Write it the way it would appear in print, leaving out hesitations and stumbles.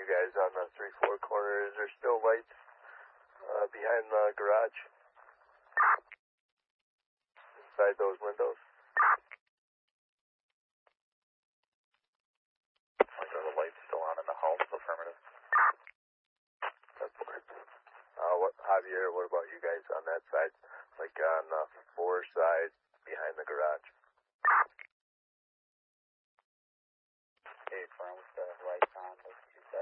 you guys on the 3-4 corner? Is there still lights behind the garage? Inside those windows? Are the lights still on in the house? Affirmative. That's fine. Javier, what about you guys on that side? Like on the 4 side behind the garage? Hey, firm with the lights on.